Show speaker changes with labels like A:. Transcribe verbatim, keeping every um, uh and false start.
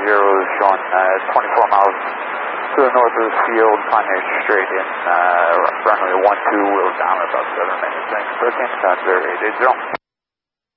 A: zero is showing uh, twenty-four miles to the north of the field, climbing straight in, uh, runway one two, wheels down about seven minutes. Thanks, Brooklyn, South zero eight eight zero.